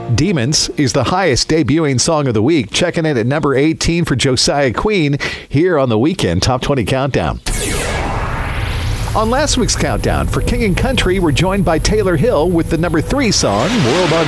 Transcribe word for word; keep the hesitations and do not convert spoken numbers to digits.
Demons is the highest debuting song of the week, checking in at number eighteen for Josiah Queen here on the Weekend Top twenty Countdown. On last week's countdown for King and Country, we're joined by Taylor Hill with the number three song, World on